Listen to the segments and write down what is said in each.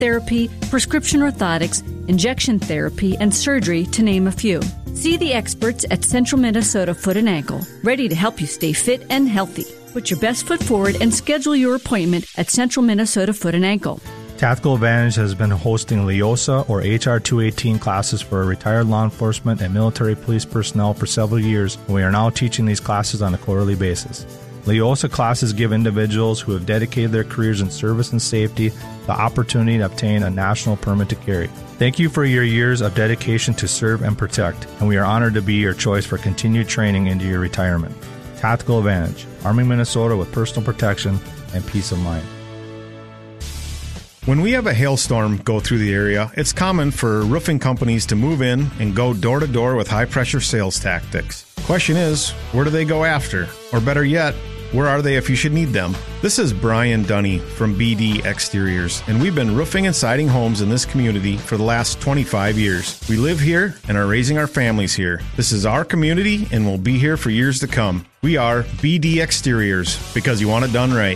therapy, prescription orthotics, injection therapy, and surgery, to name a few. See the experts at Central Minnesota Foot and Ankle, ready to help you stay fit and healthy. Put your best foot forward and schedule your appointment at Central Minnesota Foot and Ankle. Tactical Advantage has been hosting LEOSA or HR 218 classes for retired law enforcement and military police personnel for several years, and we are now teaching these classes on a quarterly basis. LEOSA classes give individuals who have dedicated their careers in service and safety the opportunity to obtain a national permit to carry. Thank you for your years of dedication to serve and protect, and we are honored to be your choice for continued training into your retirement. Tactical Advantage, arming Minnesota with personal protection and peace of mind. When we have a hailstorm go through the area, it's common for roofing companies to move in and go door-to-door with high-pressure sales tactics. Question is, where do they go after? Or better yet, where are they if you should need them? This is Brian Dunny from BD Exteriors, and we've been roofing and siding homes in this community for the last 25 years. We live here and are raising our families here. This is our community and will be here for years to come. We are BD Exteriors, because you want it done right.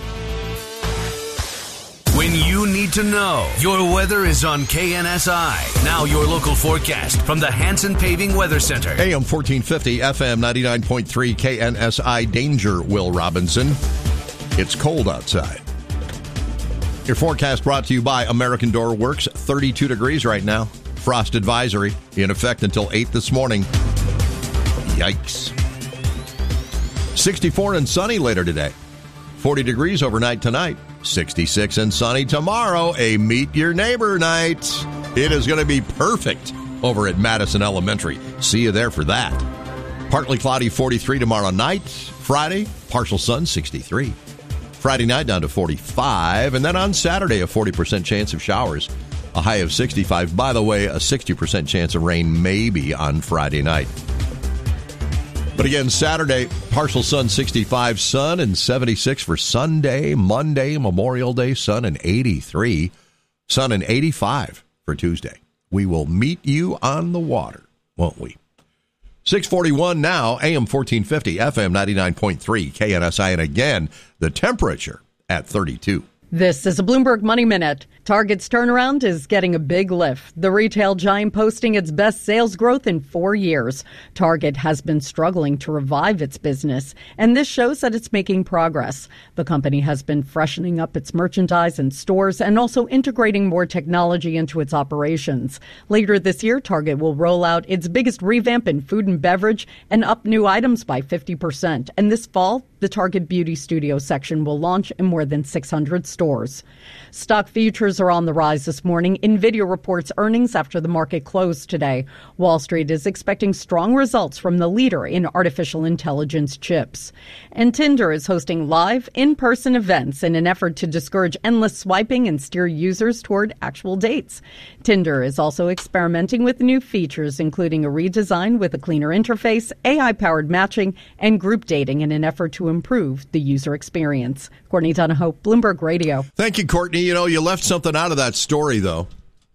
When you need to know, your weather is on KNSI. Now your local forecast from the Hanson Paving Weather Center. AM 1450, FM 99.3, KNSI. Danger, Will Robinson. It's cold outside. Your forecast brought to you by American Door Works. 32 degrees right now. Frost advisory in effect until 8 this morning. Yikes. 64 and sunny later today. 40 degrees overnight tonight. 66 and sunny tomorrow, a meet your neighbor night. It is going to be perfect over at Madison Elementary. See you there for that. Partly cloudy, 43 tomorrow night. Friday, partial sun, 63. Friday night down to 45. And then on Saturday, a 40% chance of showers, a high of 65. By the way, a 60% chance of rain maybe on Friday night. But again, Saturday, partial sun, 65, sun, and 76 for Sunday. Monday, Memorial Day, sun, and 83. Sun, and 85 for Tuesday. We will meet you on the water, won't we? 641 now, AM 1450, FM 99.3, KNSI. And again, the temperature at 32. This is a Bloomberg Money Minute. Target's turnaround is getting a big lift. The retail giant posting its best sales growth in 4 years. Target has been struggling to revive its business, and this shows that it's making progress. The company has been freshening up its merchandise and stores and also integrating more technology into its operations. Later this year, Target will roll out its biggest revamp in food and beverage and up new items by 50%. And this fall, the Target Beauty Studio section will launch in more than 600 stores. Stock futures are on the rise this morning. NVIDIA reports earnings after the market closed today. Wall Street is expecting strong results from the leader in artificial intelligence chips. And Tinder is hosting live, in-person events in an effort to discourage endless swiping and steer users toward actual dates. Tinder is also experimenting with new features, including a redesign with a cleaner interface, AI-powered matching, and group dating in an effort to improve the user experience. Courtney Donahoe, Bloomberg Radio. Thank you, Courtney. You know, you left something out of that story, though.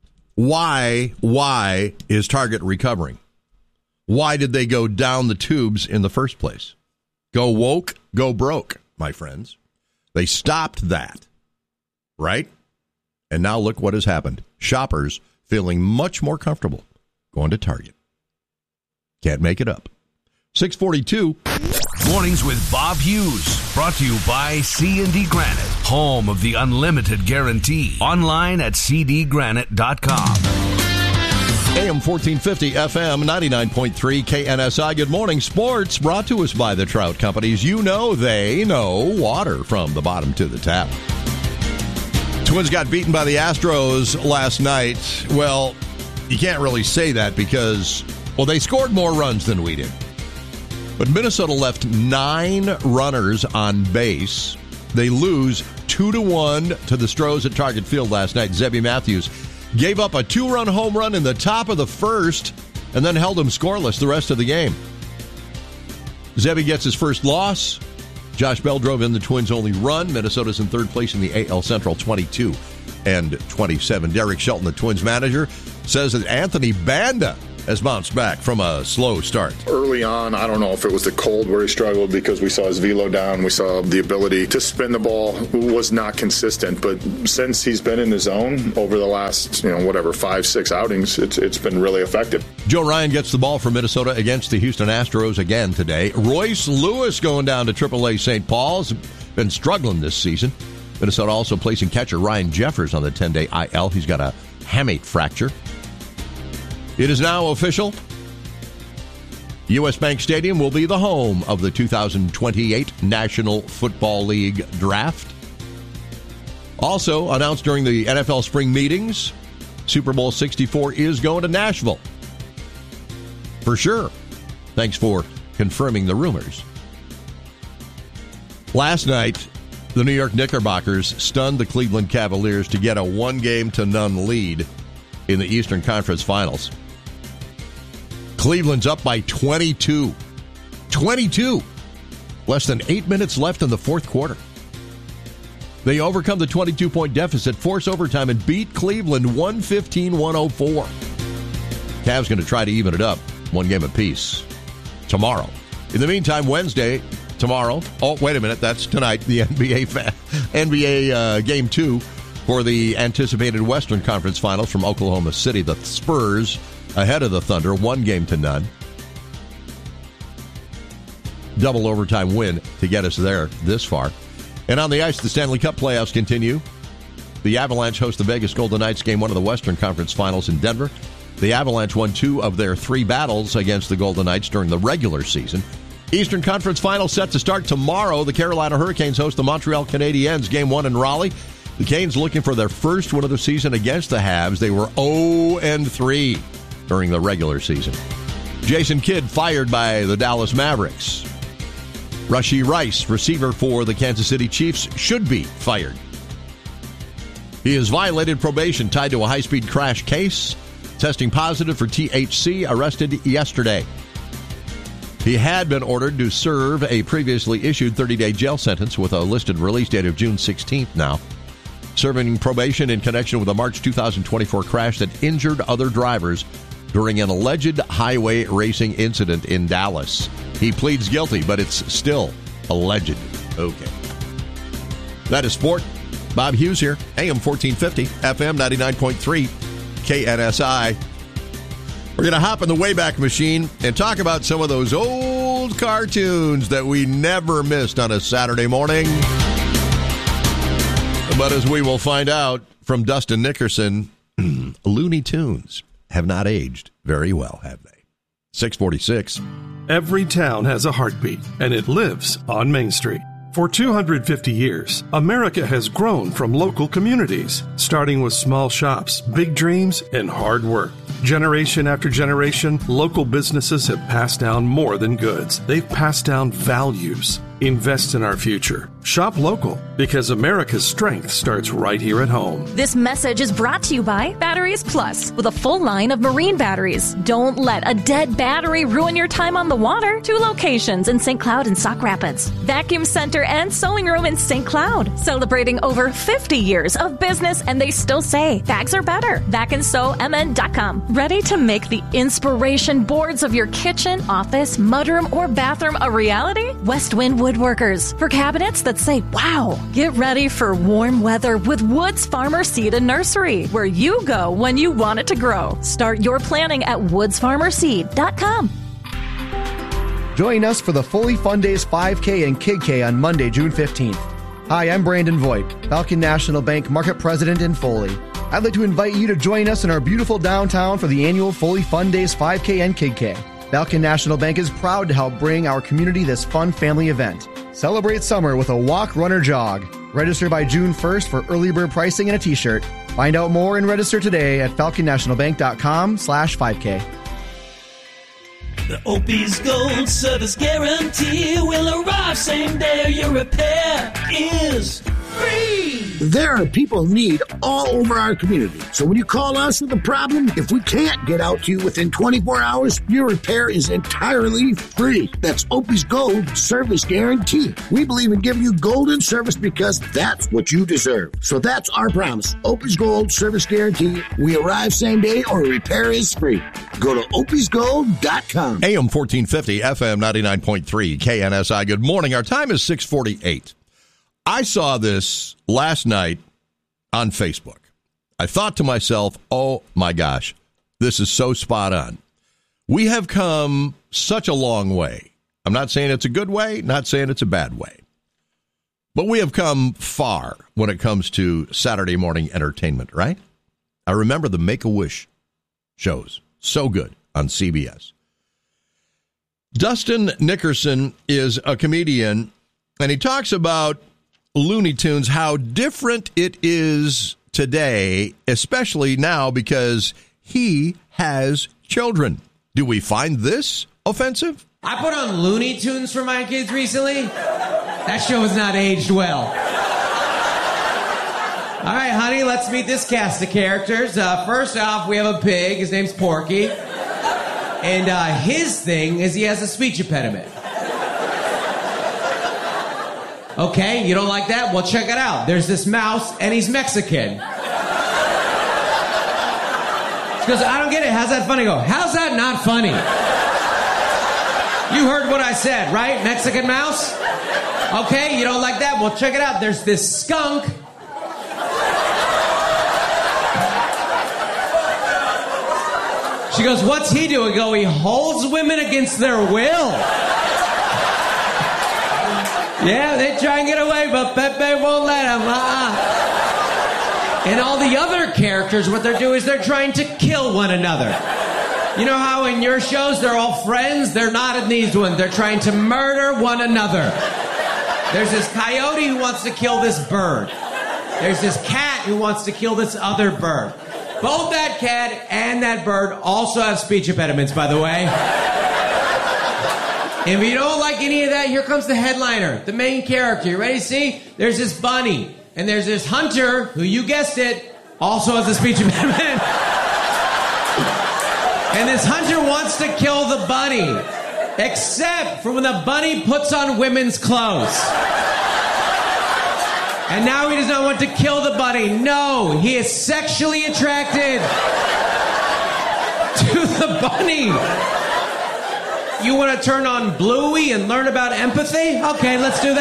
Why is Target recovering? Why did they go down the tubes in the first place? Go woke, go broke, my friends. They stopped that, right? And now look what has happened. Shoppers feeling much more comfortable going to Target. Can't make it up. 642. Mornings with Bob Hughes. Brought to you by C&D Granite. Home of the unlimited guarantee. Online at cdgranite.com. AM 1450, FM 99.3, KNSI. Good morning. Sports brought to us by the Trout Companies. You know they know water from the bottom to the tap. Twins got beaten by the Astros last night. Well, you can't really say that because, well, they scored more runs than we did. But Minnesota left 9 runners on base. They lose 2-1 to the Stros at Target Field last night. Zebby Matthews gave up a 2-run home run in the top of the first and then held him scoreless the rest of the game. Zebby gets his first loss. Josh Bell drove in the Twins' only run. Minnesota's in third place in the AL Central, 22-27. Derek Shelton, the Twins manager, says that Anthony Banda has bounced back from a slow start. Early on, I don't know if it was the cold where he struggled because we saw his velo down. We saw the ability to spin the ball was not consistent. But since he's been in the zone over the last, 5-6 outings, it's been really effective. Joe Ryan gets the ball for Minnesota against the Houston Astros again today. Royce Lewis going down to AAA St. Paul's. Been struggling this season. Minnesota also placing catcher Ryan Jeffers on the 10-day IL. He's got a hamate fracture. It is now official. U.S. Bank Stadium will be the home of the 2028 National Football League Draft. Also announced during the NFL spring meetings, Super Bowl 64 is going to Nashville. For sure. Thanks for confirming the rumors. Last night, the New York Knickerbockers stunned the Cleveland Cavaliers to get a 1-0 lead in the Eastern Conference Finals. Cleveland's up by 22. 22! Less than 8 minutes left in the fourth quarter. They overcome the 22-point deficit, force overtime, and beat Cleveland 115-104. Cavs going to try to even it up, 1 game apiece, tomorrow. In the meantime, Wednesday, tomorrow. Oh, wait a minute. That's tonight, the NBA Game 2 for the anticipated Western Conference Finals from Oklahoma City. The Spurs ahead of the Thunder, 1-0. Double overtime win to get us there this far. And on the ice, the Stanley Cup playoffs continue. The Avalanche host the Vegas Golden Knights Game 1 of the Western Conference Finals in Denver. The Avalanche won 2 of their 3 battles against the Golden Knights during the regular season. Eastern Conference Finals set to start tomorrow. The Carolina Hurricanes host the Montreal Canadiens, Game 1 in Raleigh. The Canes looking for their first win of the season against the Habs. They were 0-3 during the regular season. Jason Kidd fired by the Dallas Mavericks. Rashee Rice, receiver for the Kansas City Chiefs, should be fired. He has violated probation tied to a high-speed crash case. Testing positive for THC, arrested yesterday. He had been ordered to serve a previously issued 30-day jail sentence with a listed release date of June 16th now. Serving probation in connection with a March 2024 crash that injured other drivers during an alleged highway racing incident in Dallas. He pleads guilty, but it's still alleged. Okay. That is sport. Bob Hughes here, AM 1450, FM 99.3, KNSI. We're going to hop in the Wayback Machine and talk about some of those old cartoons that we never missed on a Saturday morning. But as we will find out from Dustin Nickerson, Looney Tunes have not aged very well, have they? 646. Every town has a heartbeat, and it lives on Main Street. For 250 years, America has grown from local communities, starting with small shops, big dreams, and hard work. Generation after generation, local businesses have passed down more than goods. They've passed down values. Invest in our future. Shop local, because America's strength starts right here at home. This message is brought to you by Batteries Plus, with a full line of marine batteries. Don't let a dead battery ruin your time on the water. 2 locations in St. Cloud and Sauk Rapids. Vacuum Center and Sewing Room in St. Cloud. Celebrating over 50 years of business, and they still say bags are better. VacandSewMN.com. Ready to make the inspiration boards of your kitchen, office, mudroom, or bathroom a reality? Westwind Woodworkers. For cabinets that say, wow. Get ready for warm weather with Woods Farmer Seed and Nursery, where you go when you want it to grow. Start your planning at woodsfarmerseed.com. Join us for the Foley Fun Days 5K and Kid K on Monday, June 15th. Hi, I'm Brandon Voigt, Falcon National Bank Market President in Foley. I'd like to invite you to join us in our beautiful downtown for the annual Foley Fun Days 5K and Kid K. Falcon National Bank is proud to help bring our community this fun family event. Celebrate summer with a walk, run, or jog. Register by June 1st for early bird pricing and a t-shirt. Find out more and register today at falconnationalbank.com/5K. The Opie's Gold Service Guarantee will arrive same day your repair is free. There are people in need all over our community. So when you call us with a problem, if we can't get out to you within 24 hours, your repair is entirely free. That's Opie's Gold Service Guarantee. We believe in giving you golden service because that's what you deserve. So that's our promise. Opie's Gold Service Guarantee. We arrive same day or repair is free. Go to opiesgold.com. AM 1450, FM 99.3, KNSI. Good morning. Our time is 6:48. I saw this last night on Facebook. I thought to myself, oh my gosh, this is so spot on. We have come such a long way. I'm not saying it's a good way, not saying it's a bad way. But we have come far when it comes to Saturday morning entertainment, right? I remember the Make-A-Wish shows. So good on CBS. Dustin Nickerson is a comedian, and he talks about Looney Tunes, how different it is today, especially now because he has children. Do we find this offensive? I put on Looney Tunes for my kids recently. That show has not aged well. All right, honey, let's meet this cast of characters. First off, we have a pig. His name's Porky. And his thing is he has a speech impediment. Okay, you don't like that? Well, check it out. There's this mouse, and he's Mexican. She goes, I don't get it. How's that funny? I go, how's that not funny? You heard what I said, right? Mexican mouse? Okay, you don't like that? Well, check it out. There's this skunk. She goes, what's he doing? I go, he holds women against their will. Yeah, they try and get away, but Pepe won't let them. And all the other characters, what they're doing is they're trying to kill one another. You know how in your shows they're all friends? They're not in these ones. They're trying to murder one another. There's this coyote who wants to kill this bird. There's this cat who wants to kill this other bird. Both that cat and that bird also have speech impediments, by the way. If you don't like any of that, here comes the headliner, the main character. You ready to see? There's this bunny, and there's this hunter, who, you guessed it, also has a speech impediment. And this hunter wants to kill the bunny, except for when the bunny puts on women's clothes. And now he does not want to kill the bunny. No, he is sexually attracted to the bunny. You want to turn on Bluey and learn about empathy? Okay, let's do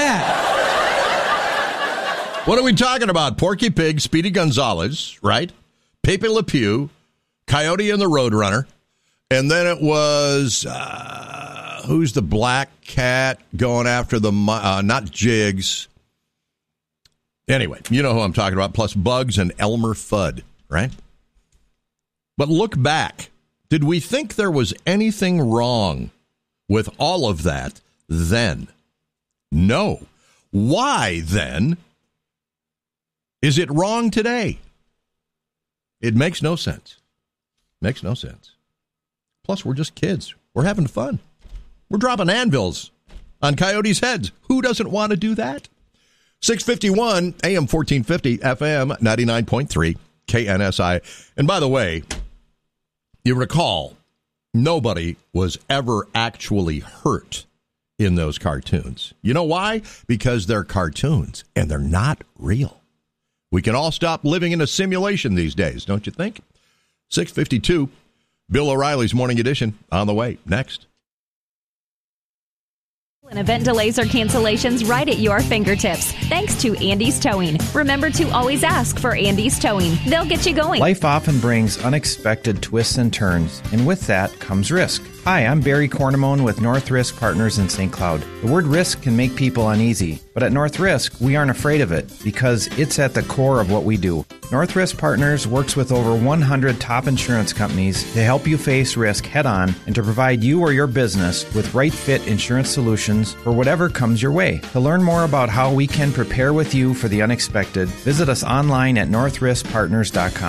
that. What are we talking about? Porky Pig, Speedy Gonzales, right? Pepe Le Pew, Coyote and the Roadrunner. And then it was, who's the black cat going after the, not Jigs. Anyway, you know who I'm talking about, plus Bugs and Elmer Fudd, right? But look back. Did we think there was anything wrong with all of that then? No. Why, then, is it wrong today? It makes no sense. Makes no sense. Plus, we're just kids. We're having fun. We're dropping anvils on coyotes' heads. Who doesn't want to do that? 651 AM 1450 FM 99.3 KNSI. And by the way, you recall, nobody was ever actually hurt in those cartoons. You know why? Because they're cartoons and they're not real. We can all stop living in a simulation these days, don't you think? 652, Bill O'Reilly's Morning Edition on the way. Next. And event delays or cancellations right at your fingertips. Thanks to Andy's Towing. Remember to always ask for Andy's Towing. They'll get you going. Life often brings unexpected twists and turns, and with that comes risk. Hi, I'm Barry Cornamone with North Risk Partners in St. Cloud. The word risk can make people uneasy, but at North Risk, we aren't afraid of it because it's at the core of what we do. North Risk Partners works with over 100 top insurance companies to help you face risk head-on and to provide you or your business with right-fit insurance solutions for whatever comes your way. To learn more about how we can prepare with you for the unexpected, visit us online at northriskpartners.com.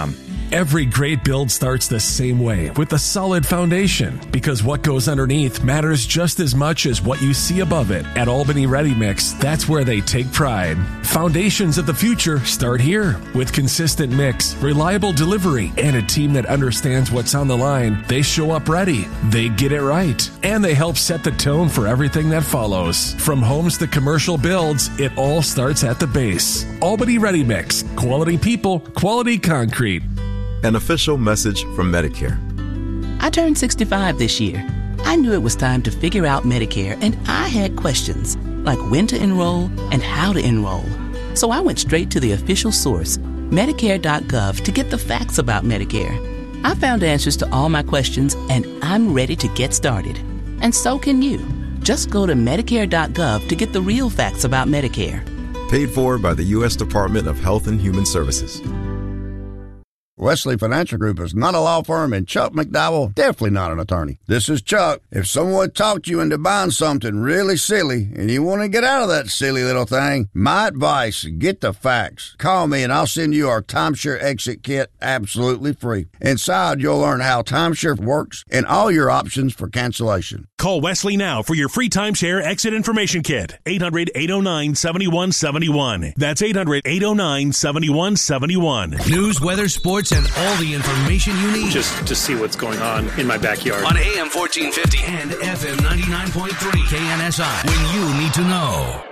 Every great build starts the same way, with a solid foundation, because what goes underneath matters just as much as what you see above it. At Albany Ready Mix, that's where they take pride. Foundations of the future start here. With consistent mix, reliable delivery, and a team that understands what's on the line, they show up ready. They get it right. And they help set the tone for everything that follows. From homes to commercial builds, it all starts at the base. Albany Ready Mix. Quality people, quality concrete. An official message from Medicare. I turned 65 this year. I knew it was time to figure out Medicare, and I had questions, like when to enroll and how to enroll. So I went straight to the official source, Medicare.gov, to get the facts about Medicare. I found answers to all my questions, and I'm ready to get started. And so can you. Just go to Medicare.gov to get the real facts about Medicare. Paid for by the U.S. Department of Health and Human Services. Wesley Financial Group is not a law firm, and Chuck McDowell definitely not an attorney. This is Chuck. If someone talked you into buying something really silly and you want to get out of that silly little thing, my advice, get the facts. Call me and I'll send you our timeshare exit kit absolutely free. Inside, you'll learn how timeshare works and all your options for cancellation. Call Wesley now for your free timeshare exit information kit. 800-809-7171. That's 800-809-7171. News, weather, sports, and all the information you need. Just to see what's going on in my backyard. On AM 1450 and FM 99.3 KNSI. When you need to know.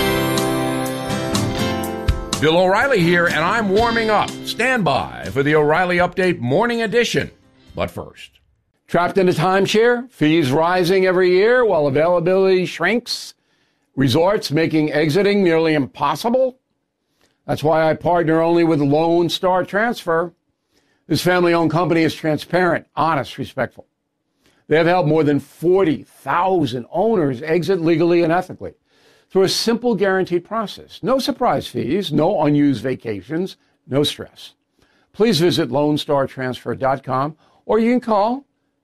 Bill O'Reilly here, and I'm warming up. Stand by for the O'Reilly Update Morning Edition. But first. Trapped in a timeshare, fees rising every year while availability shrinks, resorts making exiting nearly impossible. That's why I partner only with Lone Star Transfer. This family-owned company is transparent, honest, respectful. They have helped more than 40,000 owners exit legally and ethically through a simple guaranteed process. No surprise fees, no unused vacations, no stress. Please visit LoneStarTransfer.com or you can call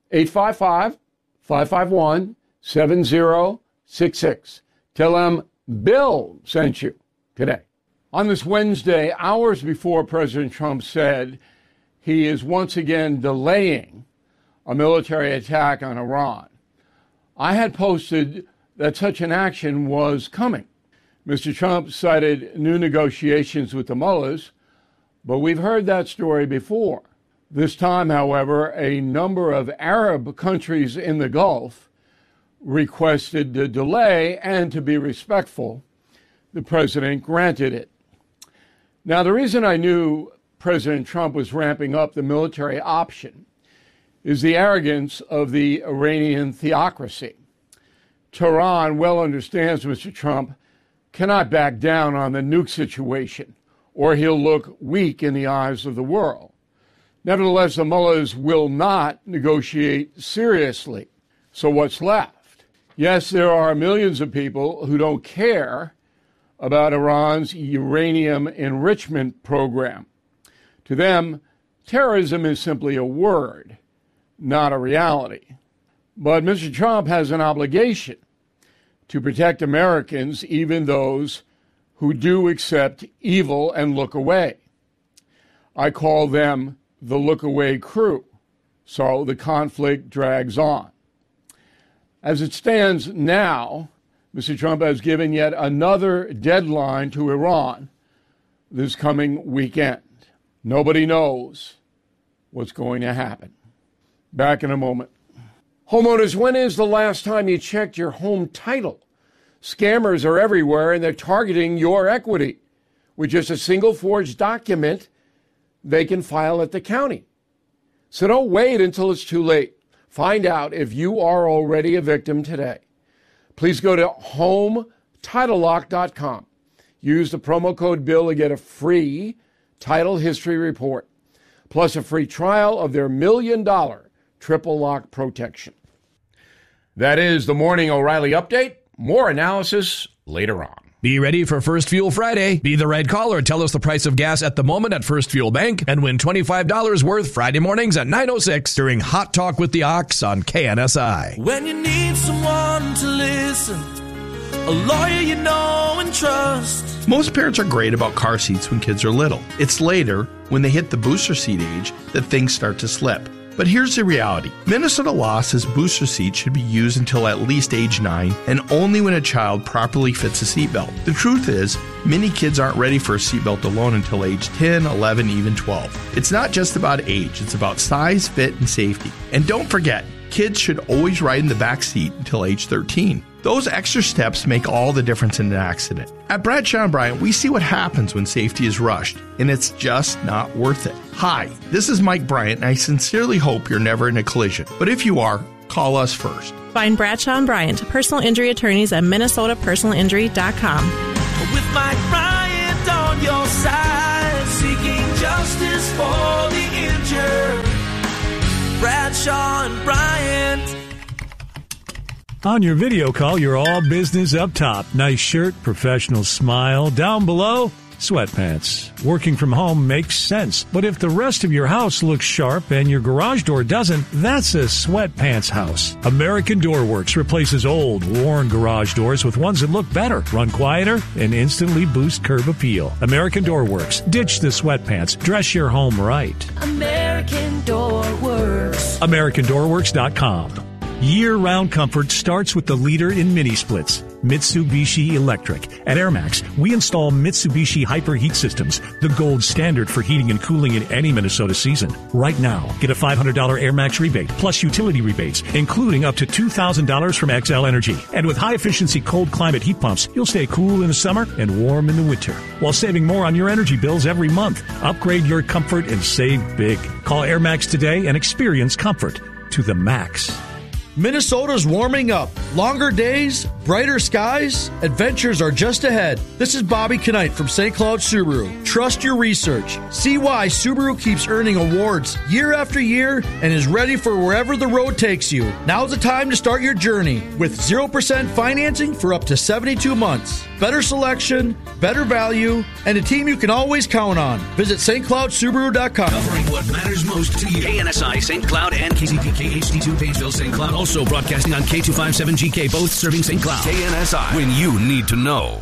855-551-7066. Tell them Bill sent you today. On this Wednesday, hours before President Trump said he is once again delaying a military attack on Iran, I had posted that such an action was coming. Mr. Trump cited new negotiations with the mullahs, but we've heard that story before. This time, however, a number of Arab countries in the Gulf requested the delay, and to be respectful, the president granted it. Now, the reason I knew President Trump was ramping up the military option is the arrogance of the Iranian theocracy. Tehran well understands Mr. Trump cannot back down on the nuke situation, or he'll look weak in the eyes of the world. Nevertheless, the mullahs will not negotiate seriously. So what's left? Yes, there are millions of people who don't care about Iran's uranium enrichment program. To them, terrorism is simply a word, not a reality. But Mr. Trump has an obligation to protect Americans, even those who do accept evil and look away. I call them the look-away crew, so the conflict drags on. As it stands now, Mr. Trump has given yet another deadline to Iran this coming weekend. Nobody knows what's going to happen. Back in a moment. Homeowners, when is the last time you checked your home title? Scammers are everywhere, and they're targeting your equity. With just a single forged document, they can file at the county. So don't wait until it's too late. Find out if you are already a victim today. Please go to HomeTitleLock.com. Use the promo code BILL to get a free title history report, plus a free trial of their $1 million triple lock protection. That is the Morning O'Reilly Update. More analysis later on. Be ready for First Fuel Friday. Be the right caller. Tell us the price of gas at the moment at First Fuel Bank and win $25 worth Friday mornings at 9:06 during Hot Talk with the Ox on KNSI. When you need someone to listen, a lawyer you know and trust. Most parents are great about car seats when kids are little. It's later, when they hit the booster seat age, that things start to slip. But here's the reality. Minnesota law says booster seats should be used until at least age 9 and only when a child properly fits a seatbelt. The truth is, many kids aren't ready for a seatbelt alone until age 10, 11, even 12. It's not just about age, it's about size, fit, and safety. And don't forget, kids should always ride in the back seat until age 13. Those extra steps make all the difference in an accident. At Bradshaw & Bryant, we see what happens when safety is rushed, and it's just not worth it. Hi, this is Mike Bryant, and I sincerely hope you're never in a collision. But if you are, call us first. Find Bradshaw & Bryant, personal injury attorneys at minnesotapersonalinjury.com. With Mike Bryant on your side, seeking justice for the injured. Bradshaw & Bryant. On your video call, you're all business up top. Nice shirt, professional smile. Down below, sweatpants. Working from home makes sense. But if the rest of your house looks sharp and your garage door doesn't, that's a sweatpants house. American Door Works replaces old, worn garage doors with ones that look better, run quieter, and instantly boost curb appeal. American Door Works. Ditch the sweatpants. Dress your home right. American Door Works. AmericanDoorWorks.com. Year-round comfort starts with the leader in mini-splits, Mitsubishi Electric. At AirMax, we install Mitsubishi Hyper Heat Systems, the gold standard for heating and cooling in any Minnesota season. Right now, get a $500 AirMax rebate, plus utility rebates, including up to $2,000 from XL Energy. And with high-efficiency cold climate heat pumps, you'll stay cool in the summer and warm in the winter, while saving more on your energy bills every month. Upgrade your comfort and save big. Call AirMax today and experience comfort to the max. Minnesota's warming up. Longer days, brighter skies, adventures are just ahead. This is Bobby Knight from St. Cloud Subaru. Trust your research. See why Subaru keeps earning awards year after year and is ready for wherever the road takes you. Now's the time to start your journey with 0% financing for up to 72 months. Better selection, better value, and a team you can always count on. Visit stcloudsubaru.com. Covering what matters most to you. KNSI St. Cloud and KCPK HD2 Painesville St. Cloud. Also broadcasting on K257GK, both serving St. Cloud. KNSI, when you need to know.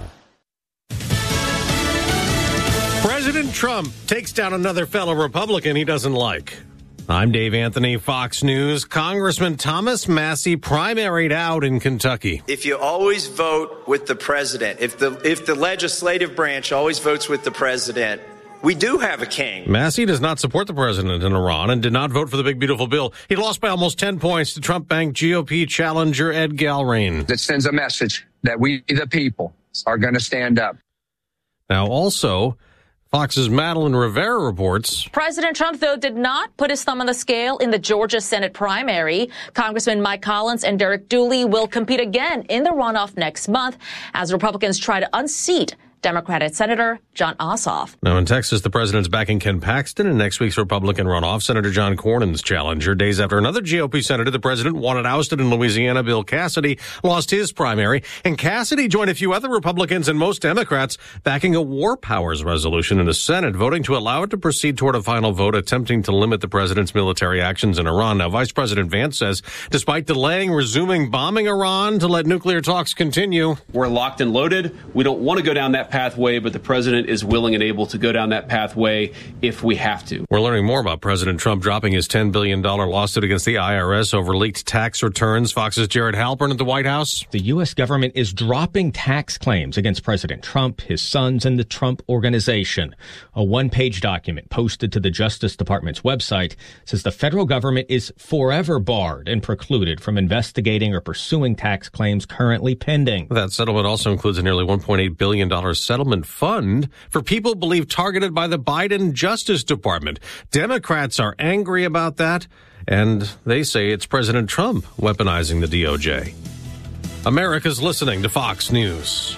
President Trump takes down another fellow Republican he doesn't like. I'm Dave Anthony, Fox News. Congressman Thomas Massie primaried out in Kentucky. If you always vote with the president, if the legislative branch always votes with the president, we do have a king. Massie does not support the president in Iran and did not vote for the big, beautiful bill. He lost by almost 10 points to Trump-banked GOP challenger Ed Galrain. That sends a message that we, the people, are going to stand up. Now, also, Fox's Madeline Rivera reports. President Trump, though, did not put his thumb on the scale in the Georgia Senate primary. Congressman Mike Collins and Derek Dooley will compete again in the runoff next month as Republicans try to unseat Democratic Senator Jon Ossoff. Now in Texas, the president's backing Ken Paxton in next week's Republican runoff. Senator John Cornyn's challenger. Days after another GOP senator the president wanted ousted in Louisiana, Bill Cassidy, lost his primary. And Cassidy joined a few other Republicans and most Democrats backing a war powers resolution in the Senate, voting to allow it to proceed toward a final vote attempting to limit the president's military actions in Iran. Now, Vice President Vance says, despite delaying resuming bombing Iran to let nuclear talks continue. We're locked and loaded. We don't want to go down that pathway, but the president is willing and able to go down that pathway if we have to. We're learning more about President Trump dropping his $10 billion lawsuit against the IRS over leaked tax returns. Fox's Jared Halpern at the White House. The U.S. government is dropping tax claims against President Trump, his sons, and the Trump Organization. A one-page document posted to the Justice Department's website says the federal government is forever barred and precluded from investigating or pursuing tax claims currently pending. That settlement also includes a nearly $1.8 billion settlement fund for people believed targeted by the Biden Justice Department. Democrats are angry about that, and they say it's President Trump weaponizing the DOJ. America's listening to Fox News.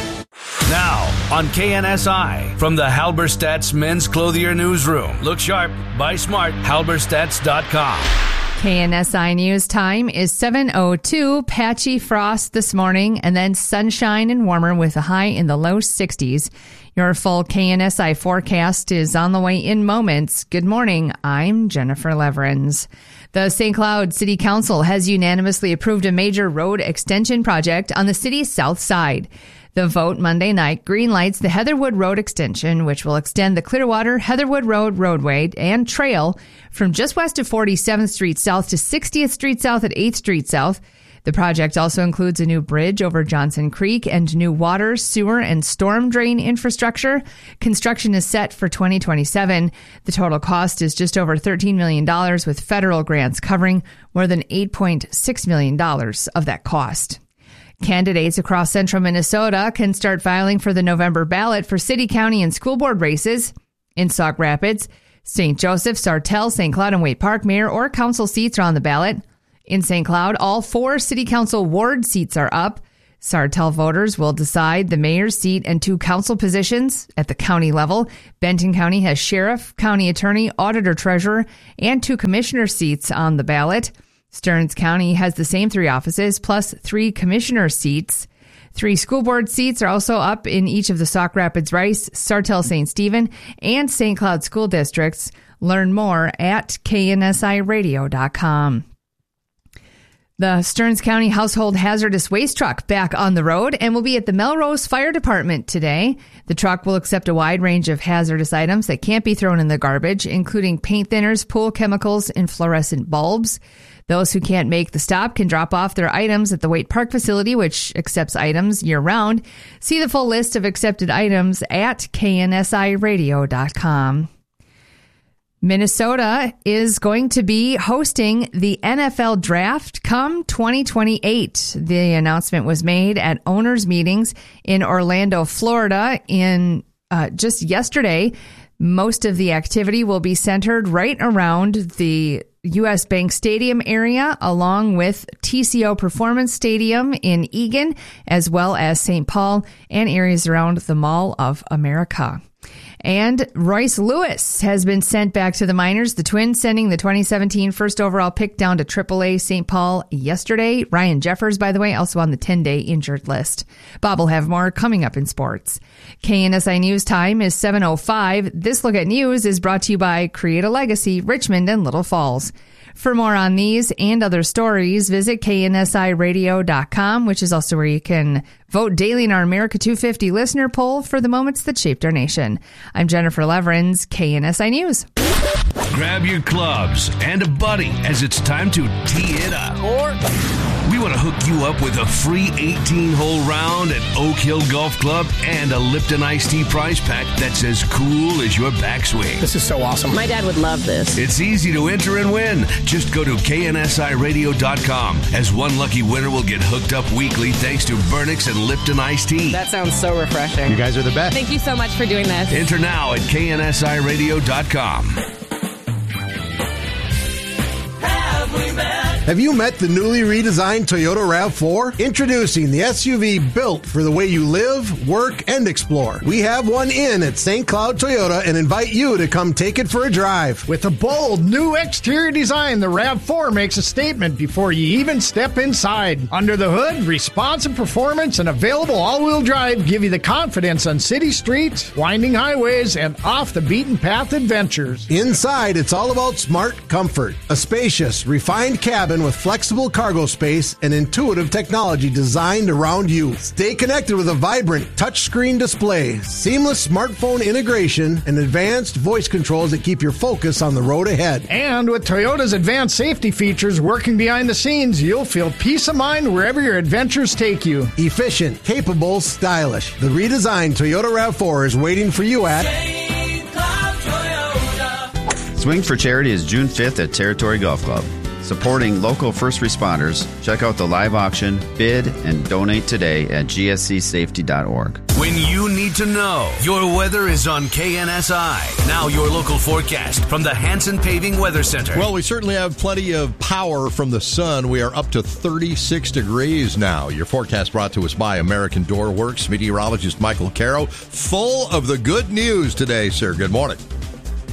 Now, on KNSI, from the Halberstadt's Men's Clothier Newsroom. Look sharp, buy smart, halberstadts.com. KNSI News time is 7:02. Patchy frost this morning and then sunshine and warmer with a high in the low 60s. Your full KNSI forecast is on the way in moments. Good morning. I'm Jennifer Leverins. The St. Cloud City Council has unanimously approved a major road extension project on the city's south side. The vote Monday night greenlights the Heatherwood Road extension, which will extend the Clearwater Heatherwood Road roadway and trail from just west of 47th Street South to 60th Street South at 8th Street South. The project also includes a new bridge over Johnson Creek and new water, sewer, and storm drain infrastructure. Construction is set for 2027. The total cost is just over $13 million, with federal grants covering more than $8.6 million of that cost. Candidates across central Minnesota can start filing for the November ballot for city, county, and school board races. In Sauk Rapids, St. Joseph, Sartell, St. Cloud, and Waite Park mayor or council seats are on the ballot. In St. Cloud, all 4 city council ward seats are up. Sartell voters will decide the mayor's seat and 2 council positions at the county level. Benton County has sheriff, county attorney, auditor, treasurer, and 2 commissioner seats on the ballot. Stearns County has the same 3 offices plus 3 commissioner seats. 3 school board seats are also up in each of the Sauk Rapids Rice, Sartell St. Stephen, and St. Cloud school districts. Learn more at KNSIRadio.com. The Stearns County Household Hazardous Waste Truck back on the road and will be at the Melrose Fire Department today. The truck will accept a wide range of hazardous items that can't be thrown in the garbage, including paint thinners, pool chemicals, and fluorescent bulbs. Those who can't make the stop can drop off their items at the Waite Park facility, which accepts items year-round. See the full list of accepted items at KNSIRadio.com. Minnesota is going to be hosting the NFL Draft come 2028. The announcement was made at owners' meetings in Orlando, Florida, in just yesterday. Most of the activity will be centered right around the U.S. Bank Stadium area, along with TCO Performance Stadium in Eagan, as well as St. Paul and areas around the Mall of America. And Royce Lewis has been sent back to the minors. The Twins sending the 2017 first overall pick down to AAA St. Paul yesterday. Ryan Jeffers, by the way, also on the 10-day injured list. Bob will have more coming up in sports. KNSI News time is 7:05. This look at news is brought to you by Create a Legacy, Richmond and Little Falls. For more on these and other stories, visit KNSIRadio.com, which is also where you can vote daily in our America 250 listener poll for the moments that shaped our nation. I'm Jennifer Leverins, KNSI News. Grab your clubs and a buddy as it's time to tee it up. We want to hook you up with a free 18-hole round at Oak Hill Golf Club and a Lipton Iced Tea prize pack that's as cool as your backswing. This is so awesome. My dad would love this. It's easy to enter and win. Just go to KNSIRadio.com, as one lucky winner will get hooked up weekly thanks to Burnix and Lipton Iced Tea. That sounds so refreshing. You guys are the best. Thank you so much for doing this. Enter now at KNSIRadio.com. Have you met the newly redesigned Toyota RAV4? Introducing the SUV built for the way you live, work, and explore. We have one in at St. Cloud Toyota and invite you to come take it for a drive. With a bold new exterior design, the RAV4 makes a statement before you even step inside. Under the hood, responsive performance and available all-wheel drive give you the confidence on city streets, winding highways, and off-the-beaten-path adventures. Inside, it's all about smart comfort. A spacious, refined cabin with flexible cargo space and intuitive technology designed around you. Stay connected with a vibrant touchscreen display, seamless smartphone integration, and advanced voice controls that keep your focus on the road ahead. And with Toyota's advanced safety features working behind the scenes, you'll feel peace of mind wherever your adventures take you. Efficient, capable, stylish. The redesigned Toyota RAV4 is waiting for you at Swing for Charity is June 5th at Territory Golf Club. Supporting local first responders, check out the live auction, bid, and donate today at gscsafety.org. When you need to know, your weather is on KNSI. Now your local forecast from the Hanson Paving Weather Center. Well, we certainly have plenty of power from the sun. We are up to 36 degrees now. Your forecast brought to us by American Door Works. Meteorologist Michael Caro, full of the good news today, sir. Good morning.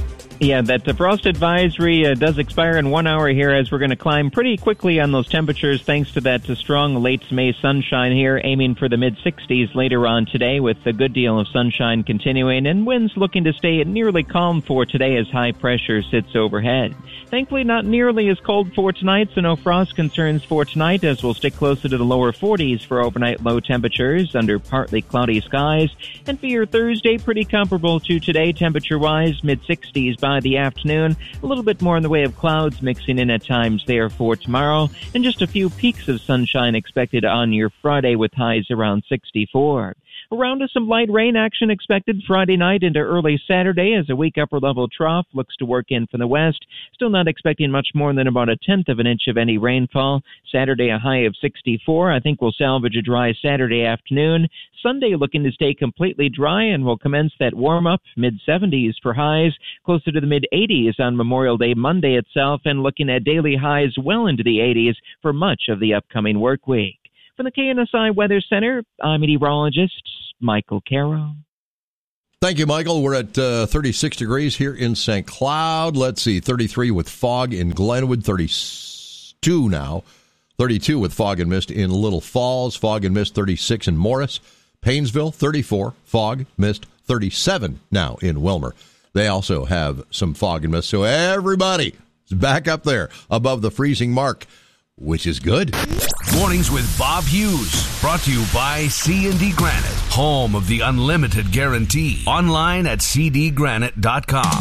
Yeah, that frost advisory does expire in 1 hour here as we're going to climb pretty quickly on those temperatures thanks to that strong late May sunshine here, aiming for the mid-60s later on today with a good deal of sunshine continuing and winds looking to stay nearly calm for today as high pressure sits overhead. Thankfully, not nearly as cold for tonight, so no frost concerns for tonight as we'll stick closer to the lower 40s for overnight low temperatures under partly cloudy skies. And for your Thursday, pretty comparable to today temperature-wise, mid-60s by the afternoon, a little bit more in the way of clouds mixing in at times there for tomorrow, and just a few peaks of sunshine expected on your Friday with highs around 64. Around us, some light rain action expected Friday night into early Saturday as a weak upper-level trough looks to work in from the west. Still not expecting much more than about 1/10 of an inch of any rainfall. Saturday, a high of 64. I think we'll salvage a dry Saturday afternoon. Sunday looking to stay completely dry, and we'll commence that warm-up, mid-70s for highs, closer to the mid-80s on Memorial Day Monday itself, and looking at daily highs well into the 80s for much of the upcoming work week. From the KNSI Weather Center, I'm meteorologist Michael Caro. Thank you, Michael. We're at 36 degrees here in St. Cloud. Let's see, 33 with fog in Glenwood, 32 now. 32 with fog and mist in Little Falls, fog and mist 36 in Morris. Paynesville, 34, fog, mist 37 now in Wilmer. They also have some fog and mist, so everybody is back up there above the freezing mark, which is good. Mornings with Bob Hughes, brought to you by C&D Granite, home of the unlimited guarantee. Online at cdgranite.com.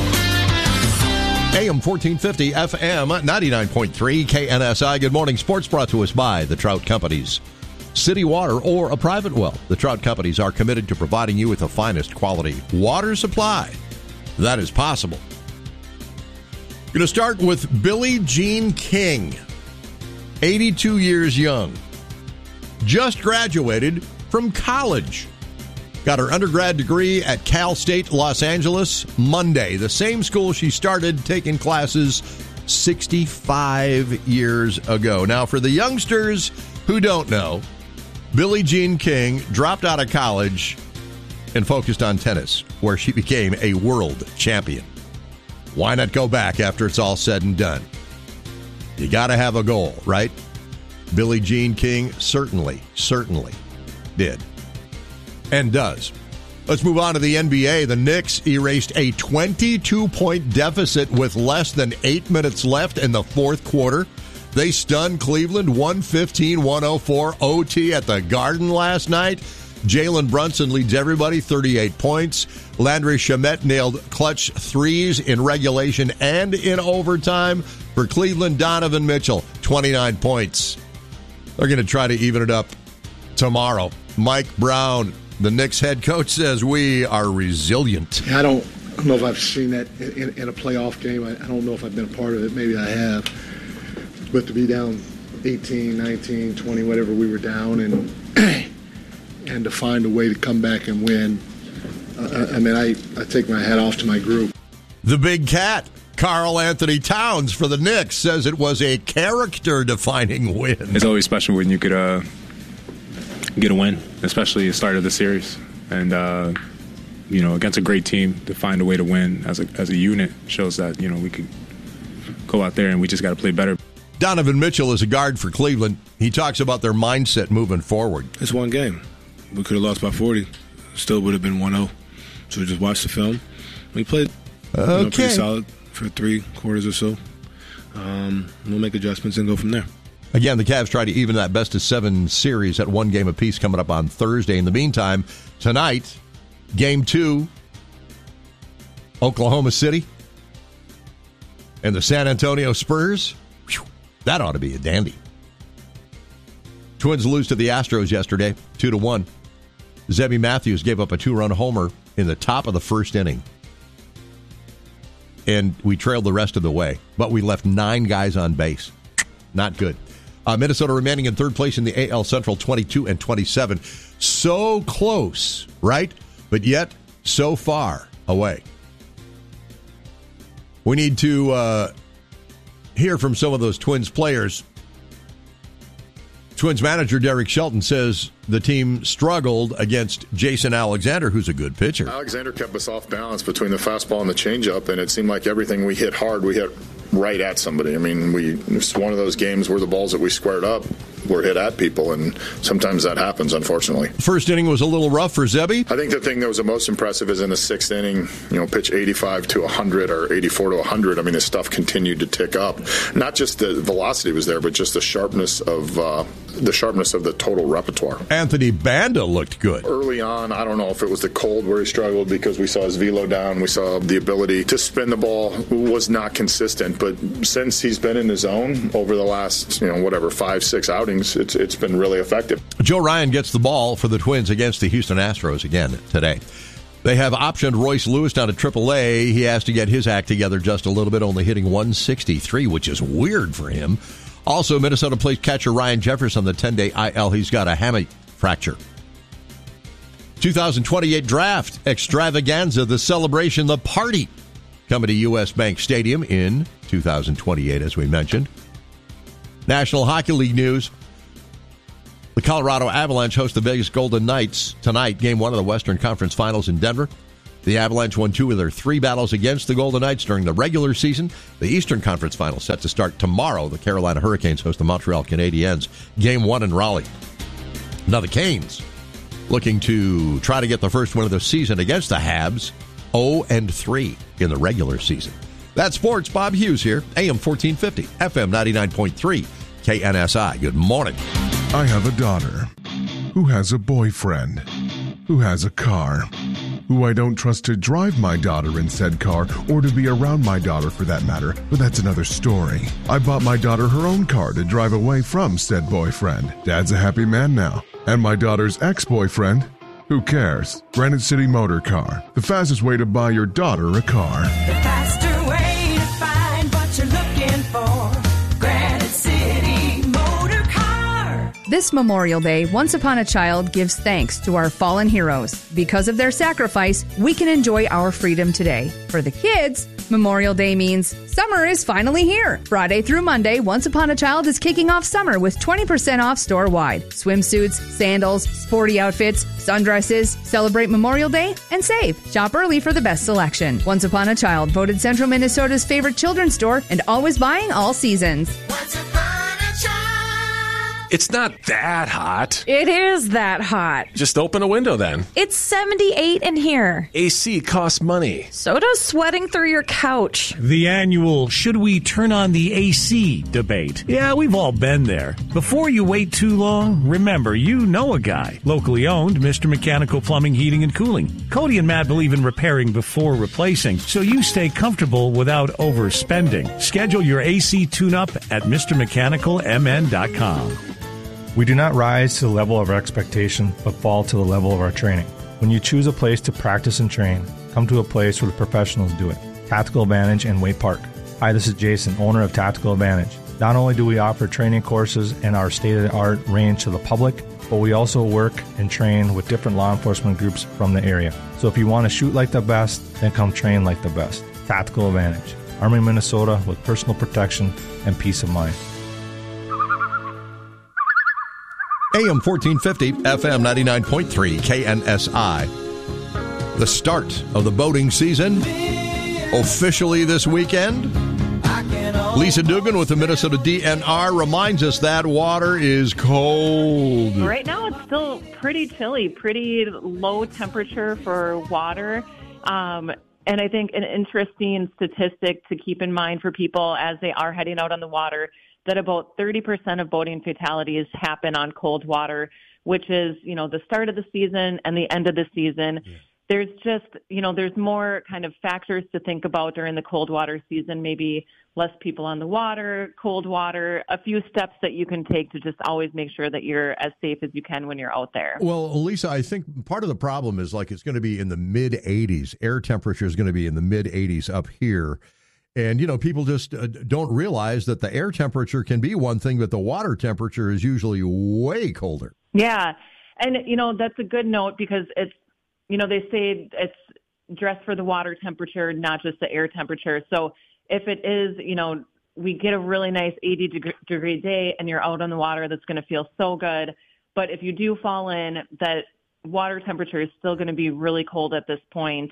AM 1450, FM 99.3, KNSI. Good morning. Sports brought to us by the Trout Companies. City water or a private well. The Trout Companies are committed to providing you with the finest quality water supply that is possible. Going to start with Billie Jean King. 82 years young, just graduated from college. Got her undergrad degree at Cal State Los Angeles Monday, the same school she started taking classes 65 years ago. Now, for the youngsters who don't know, Billie Jean King dropped out of college and focused on tennis, where she became a world champion. Why not go back after it's all said and done? You got to have a goal, right? Billie Jean King certainly did and does. Let's move on to the NBA. The Knicks erased a 22-point deficit with less than 8 minutes left in the fourth quarter. They stunned Cleveland 115-104 OT at the Garden last night. Jalen Brunson leads everybody, 38 points. Landry Shamet nailed clutch threes in regulation and in overtime. For Cleveland, Donovan Mitchell, 29 points. They're going to try to even it up tomorrow. Mike Brown, the Knicks head coach, says we are resilient. I don't know if I've seen that in a playoff game. I don't know if I've been a part of it. Maybe I have. But to be down 18, 19, 20, whatever we were down, and to find a way to come back and win, I take my hat off to my group. The Big Cat, Karl Anthony Towns for the Knicks, says it was a character-defining win. It's always special when you could get a win, especially the start of the series. And, against a great team, to find a way to win as a unit shows that, we could go out there and we just got to play better. Donovan Mitchell is a guard for Cleveland. He talks about their mindset moving forward. It's one game. We could have lost by 40. Still would have been 1-0. So we just watched the film. We played pretty solid for 3 quarters or so. We'll make adjustments and go from there. Again, the Cavs try to even that best-of-7 series at 1 game apiece coming up on Thursday. In the meantime, tonight, Game 2, Oklahoma City and the San Antonio Spurs. Whew, that ought to be a dandy. Twins lose to the Astros yesterday, 2-1. Zebby Matthews gave up a 2-run homer in the top of the first inning. And we trailed the rest of the way, but we left 9 guys on base. Not good. Minnesota remaining in third place in the AL Central, 22-27. So close, right? But yet so far away. We need to hear from some of those Twins players. Twins manager Derek Shelton says the team struggled against Jason Alexander, who's a good pitcher. Alexander kept us off balance between the fastball and the changeup, and it seemed like everything we hit hard, we hit right at somebody. I mean, it's one of those games where the balls that we squared up were hit at people, and sometimes that happens, unfortunately. First inning was a little rough for Zebby. I think the thing that was the most impressive is in the sixth inning, pitch 85 to 100 or 84 to 100. I mean, his stuff continued to tick up. Not just the velocity was there, but just the sharpness of the total repertoire. Anthony Banda looked good. Early on, I don't know if it was the cold where he struggled because we saw his velo down. We saw the ability to spin the ball was not consistent. But since he's been in the zone over the last, 5-6 outings, it's been really effective. Joe Ryan gets the ball for the Twins against the Houston Astros again today. They have optioned Royce Lewis down to AAA. He has to get his act together just a little bit, only hitting 163, which is weird for him. Also, Minnesota Plate catcher Ryan Jeffers on the 10-day IL. He's got a hamate fracture. 2028 Draft Extravaganza, the celebration, the party, coming to U.S. Bank Stadium in 2028, as we mentioned. National Hockey League news. The Colorado Avalanche host the Vegas Golden Knights tonight, Game 1 of the Western Conference Finals in Denver. The Avalanche won 2 of their 3 battles against the Golden Knights during the regular season. The Eastern Conference Finals set to start tomorrow. The Carolina Hurricanes host the Montreal Canadiens. Game 1 in Raleigh. Now the Canes, looking to try to get the first win of the season against the Habs, 0-3 in the regular season. That's sports. Bob Hughes here, AM 1450, FM 99.3, KNSI. Good morning. I have a daughter who has a boyfriend who has a car, who I don't trust to drive my daughter in said car or to be around my daughter for that matter, but that's another story. I bought my daughter her own car to drive away from said boyfriend. Dad's a happy man now. And my daughter's ex-boyfriend, who cares? Granite City Motor Car, the fastest way to buy your daughter a car. The faster way to find what you're looking for. Granite City Motor Car. This Memorial Day, Once Upon a Child gives thanks to our fallen heroes. Because of their sacrifice, we can enjoy our freedom today. For the kids, Memorial Day means summer is finally here. Friday through Monday, Once Upon a Child is kicking off summer with 20% off store-wide. Swimsuits, sandals, sporty outfits, sundresses. Celebrate Memorial Day and save. Shop early for the best selection. Once Upon a Child, voted Central Minnesota's favorite children's store and always buying all seasons. Once upon a child. It's not that hot. It is that hot. Just open a window then. It's 78 in here. AC costs money. So does sweating through your couch. The annual should we turn on the AC debate. Yeah, we've all been there. Before you wait too long, remember you know a guy. Locally owned, Mr. Mechanical Plumbing, Heating, and Cooling. Cody and Matt believe in repairing before replacing, so you stay comfortable without overspending. Schedule your AC tune-up at MrMechanicalMN.com. We do not rise to the level of our expectation, but fall to the level of our training. When you choose a place to practice and train, come to a place where the professionals do it. Tactical Advantage in Way Park. Hi, this is Jason, owner of Tactical Advantage. Not only do we offer training courses and our state-of-the-art range to the public, but we also work and train with different law enforcement groups from the area. So if you want to shoot like the best, then come train like the best. Tactical Advantage. Army, Minnesota, with personal protection and peace of mind. AM 1450, FM 99.3, KNSI. The start of the boating season officially this weekend. Lisa Dugan with the Minnesota DNR reminds us that water is cold. Right now it's still pretty chilly, pretty low temperature for water. And I think an interesting statistic to keep in mind for people as they are heading out on the water, that about 30% of boating fatalities happen on cold water, which is, the start of the season and the end of the season. Yeah. There's just, there's more kind of factors to think about during the cold water season, maybe less people on the water, cold water, a few steps that you can take to just always make sure that you're as safe as you can when you're out there. Well, Lisa, I think part of the problem is it's going to be in the mid-80s. Air temperature is going to be in the mid-80s up here. And, people just don't realize that the air temperature can be one thing, but the water temperature is usually way colder. Yeah. And, that's a good note because it's, they say it's dress for the water temperature, not just the air temperature. So if it is, we get a really nice 80-degree day and you're out on the water, that's going to feel so good. But if you do fall in, that water temperature is still going to be really cold at this point.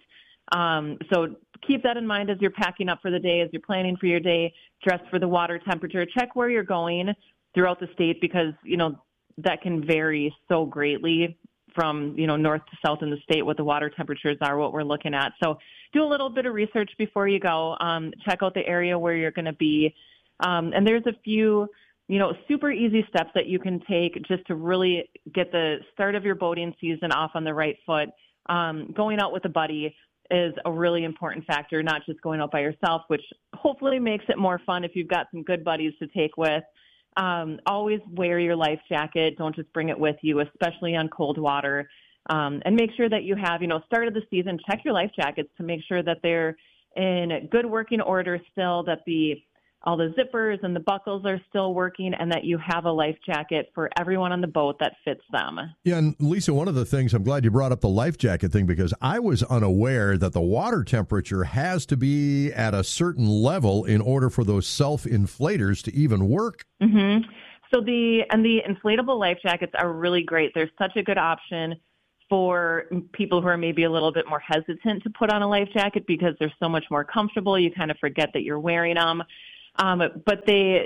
So keep that in mind as you're packing up for the day, as you're planning for your day. Dress for the water temperature. Check where you're going throughout the state because, that can vary so greatly from, north to south in the state, what the water temperatures are, what we're looking at. So do a little bit of research before you go. Check out the area where you're going to be. And there's a few, super easy steps that you can take just to really get the start of your boating season off on the right foot. Going out with a buddy is a really important factor, not just going out by yourself, which hopefully makes it more fun if you've got some good buddies to take with. Always wear your life jacket. Don't just bring it with you, especially on cold water. And make sure that you have, start of the season, check your life jackets to make sure that they're in good working order still, that all the zippers and the buckles are still working, and that you have a life jacket for everyone on the boat that fits them. Yeah, and Lisa, one of the things, I'm glad you brought up the life jacket thing, because I was unaware that the water temperature has to be at a certain level in order for those self-inflators to even work. Mm-hmm. So the inflatable life jackets are really great. They're such a good option for people who are maybe a little bit more hesitant to put on a life jacket because they're so much more comfortable. You kind of forget that you're wearing them. But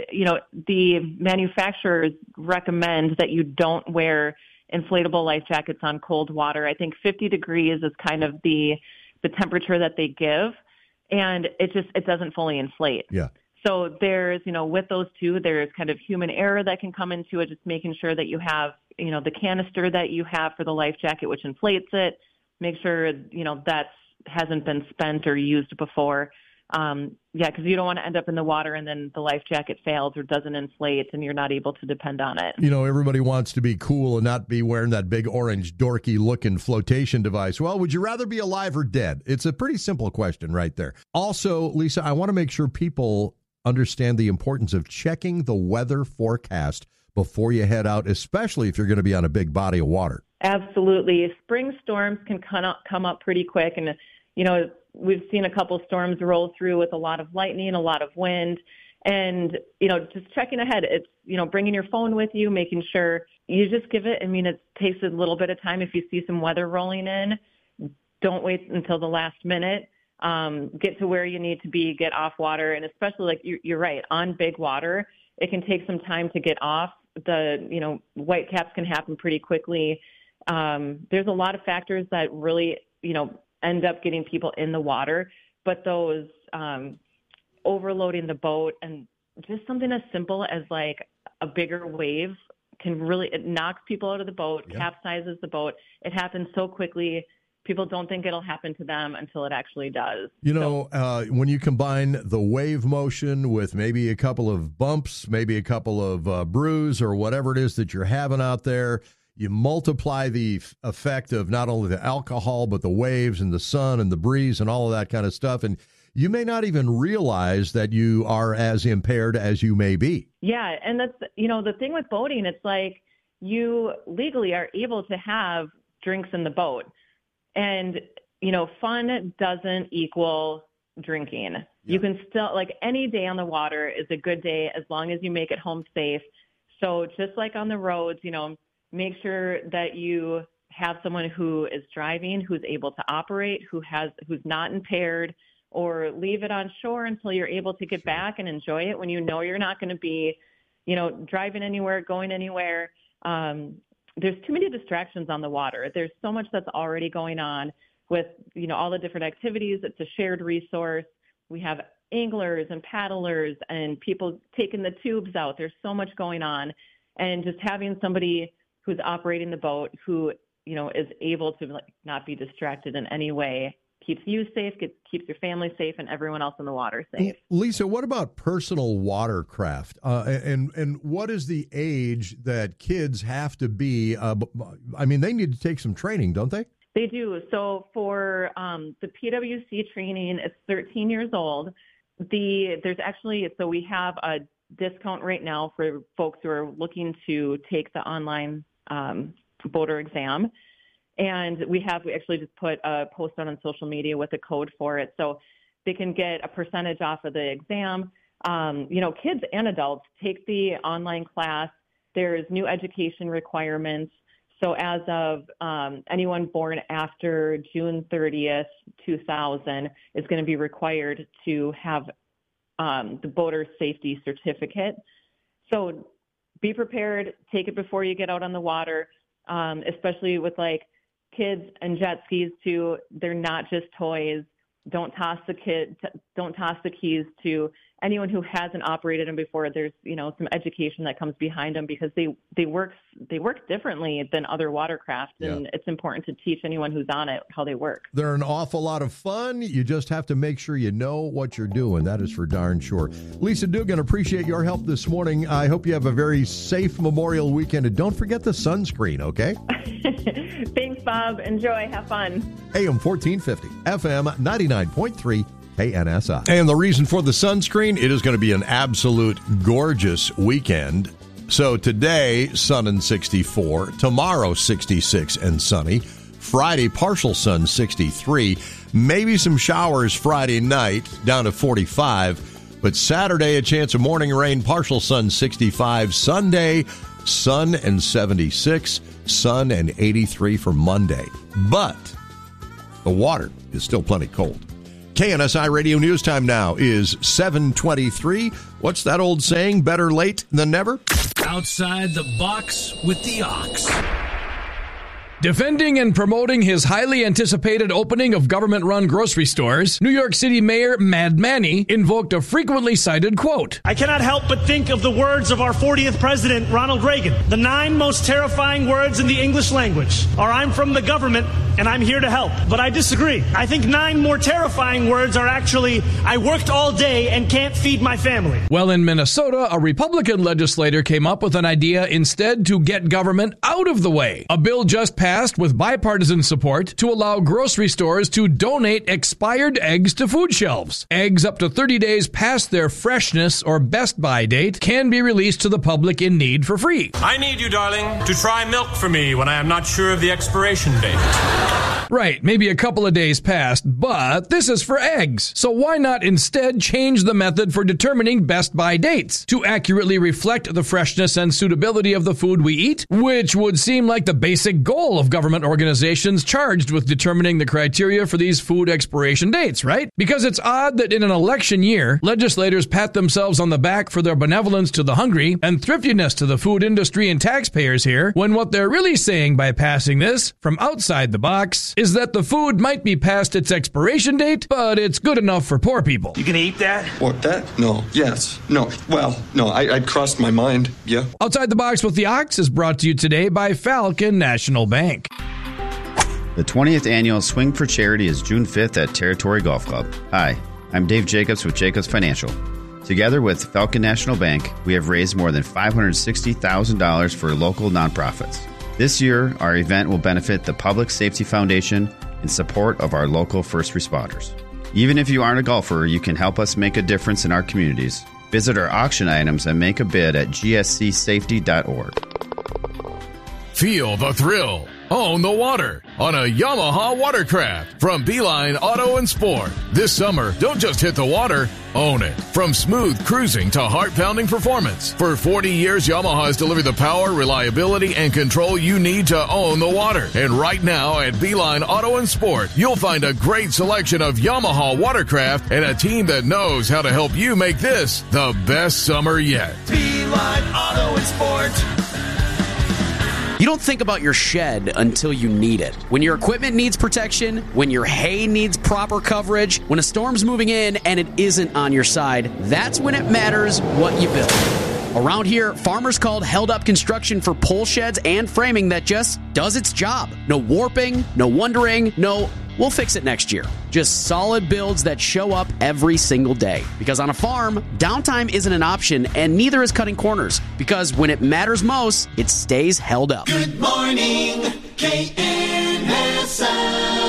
the manufacturers recommend that you don't wear inflatable life jackets on cold water. I think 50 degrees is kind of the temperature that they give, and it doesn't fully inflate. Yeah. So there's, with those two, there's kind of human error that can come into it, just making sure that you have, the canister that you have for the life jacket, which inflates it. Make sure, that hasn't been spent or used before. Because you don't want to end up in the water and then the life jacket fails or doesn't inflate and you're not able to depend on it. Everybody wants to be cool and not be wearing that big orange dorky looking flotation device. Well, would you rather be alive or dead? It's a pretty simple question right there. Also, Lisa, I want to make sure people understand the importance of checking the weather forecast before you head out, especially if you're going to be on a big body of water. Absolutely. Spring storms can come up pretty quick. And, we've seen a couple storms roll through with a lot of lightning, a lot of wind, and, just checking ahead. It's, bringing your phone with you, making sure you just give it. It takes a little bit of time. If you see some weather rolling in, don't wait until the last minute. Get to where you need to be, get off water. And especially you're right, on big water, it can take some time to get off. The, white caps can happen pretty quickly. There's a lot of factors that really, end up getting people in the water, but those overloading the boat and just something as simple as a bigger wave it knocks people out of the boat, capsizes the boat. It happens so quickly. People don't think it'll happen to them until it actually does. When you combine the wave motion with maybe a couple of bumps, maybe a couple of bruise or whatever it is that you're having out there, you multiply the effect of not only the alcohol, but the waves and the sun and the breeze and all of that kind of stuff. And you may not even realize that you are as impaired as you may be. Yeah. And that's, the thing with boating, it's you legally are able to have drinks in the boat. And, fun doesn't equal drinking. Yeah. You can still, any day on the water is a good day as long as you make it home safe. So just like on the roads, make sure that you have someone who is driving, who's able to operate, who's not impaired, or leave it on shore until you're able to get back and enjoy it when you're not going to be, driving anywhere, going anywhere. There's too many distractions on the water. There's so much that's already going on with, all the different activities. It's a shared resource. We have anglers and paddlers and people taking the tubes out. There's so much going on. And just having somebody who's operating the boat who, is able to not be distracted in any way keeps you safe, keeps your family safe, and everyone else in the water safe. Lisa, what about personal watercraft? And what is the age that kids have to be? They need to take some training, don't they? They do. So for the PWC training, it's 13 years old. We have a discount right now for folks who are looking to take the online boater exam. And we actually just put a post on social media with a code for it. So they can get a percentage off of the exam. kids and adults take the online class. There's new education requirements. So as of anyone born after June 30th, 2000 is going to be required to have the boater safety certificate. So be prepared, take it before you get out on the water, especially with like kids and jet skis too. They're not just toys. Don't toss the keys to anyone who hasn't operated them before. There's, some education that comes behind them because they work differently than other watercraft, and it's important to teach anyone who's on it how they work. They're an awful lot of fun. You just have to make sure you know what you're doing. That is for darn sure. Lisa Dugan, appreciate your help this morning. I hope you have a very safe Memorial weekend, and don't forget the sunscreen, okay? Thanks, Bob. Enjoy. Have fun. AM 1450, FM 99.3. KNSI. And the reason for the sunscreen, it is going to be an absolute gorgeous weekend. So today, sun and 64. Tomorrow, 66 and sunny. Friday, partial sun, 63. Maybe some showers Friday night, down to 45. But Saturday, a chance of morning rain, partial sun, 65. Sunday, sun and 76. Sun and 83 for Monday. But the water is still plenty cold. KNSI Radio News Time now is 7:23. What's that old saying? Better late than never? Outside the box with the Ox. Defending and promoting his highly anticipated opening of government-run grocery stores, New York City Mayor Mad Manny invoked a frequently cited quote. I cannot help but think of the words of our 40th president, Ronald Reagan. The 9 most terrifying words in the English language are I'm from the government and I'm here to help. But I disagree. I think 9 more terrifying words are actually I worked all day and can't feed my family. Well, in Minnesota, a Republican legislator came up with an idea instead to get government out of the way. A bill just passed with bipartisan support to allow grocery stores to donate expired eggs to food shelves. Eggs up to 30 days past their freshness or best buy date can be released to the public in need for free. I need you, darling, to try milk for me when I am not sure of the expiration date. Right, maybe a couple of days past, but this is for eggs. So why not instead change the method for determining best buy dates to accurately reflect the freshness and suitability of the food we eat, which would seem like the basic goal of government organizations charged with determining the criteria for these food expiration dates, right? Because it's odd that in an election year, legislators pat themselves on the back for their benevolence to the hungry and thriftiness to the food industry and taxpayers here, when what they're really saying by passing this from outside the box is that the food might be past its expiration date, but it's good enough for poor people. You gonna eat that? What, that? No. Yes. No. Well, no, I'd crossed my mind. Yeah. Outside the Box with the Ox is brought to you today by Falcon National Bank. The 20th annual Swing for Charity is June 5th at Territory Golf Club. Hi, I'm Dave Jacobs with Jacobs Financial. Together with Falcon National Bank, we have raised more than $560,000 for local nonprofits. This year, our event will benefit the Public Safety Foundation in support of our local first responders. Even if you aren't a golfer, you can help us make a difference in our communities. Visit our auction items and make a bid at gscsafety.org. Feel the thrill. Own the water on a Yamaha watercraft from Beeline Auto and Sport. This summer, don't just hit the water, own it. From smooth cruising to heart-pounding performance. For 40 years, Yamaha has delivered the power, reliability, and control you need to own the water. And right now at Beeline Auto and Sport, you'll find a great selection of Yamaha watercraft and a team that knows how to help you make this the best summer yet. Beeline Auto and Sport. You don't think about your shed until you need it. When your equipment needs protection, when your hay needs proper coverage, when a storm's moving in and it isn't on your side, that's when it matters what you build. Around here, farmers called Held Up Construction for pole sheds and framing that just does its job. No warping, no wondering, no, we'll fix it next year. Just solid builds that show up every single day. Because on a farm, downtime isn't an option, and neither is cutting corners. Because when it matters most, it stays held up. Good morning, KNSI.